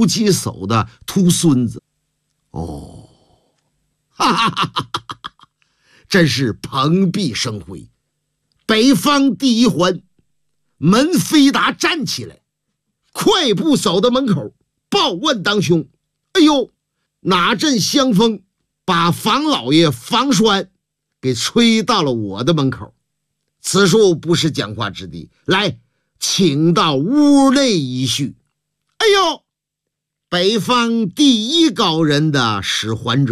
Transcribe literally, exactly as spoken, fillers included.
突击手的秃孙子。哦，哈哈哈哈哈哈，真是蓬荜生辉。北方第一环，门飞达站起来，快步走到门口，报问当兄。哎呦，哪阵香风把房老爷房栓给吹到了我的门口，此处不是讲话之地，来，请到屋内一叙。哎呦，北方第一高人的使唤者